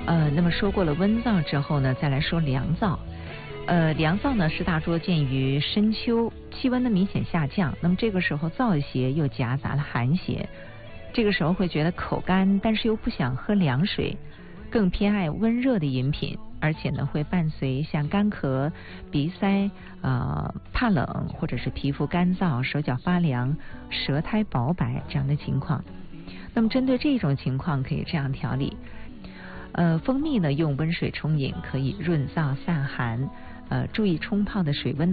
那么说过了温燥之后呢，再来说凉燥。凉燥呢是大多见于深秋，气温呢明显下降，那么这个时候燥邪又夹杂了寒邪，这个时候会觉得口干，但是又不想喝凉水，更偏爱温热的饮品，而且呢会伴随像干咳、鼻塞、怕冷或者是皮肤干燥、手脚发凉、舌苔薄白这样的情况。那么针对这种情况可以这样调理。蜂蜜呢用温水冲饮可以润燥散寒，注意冲泡的水温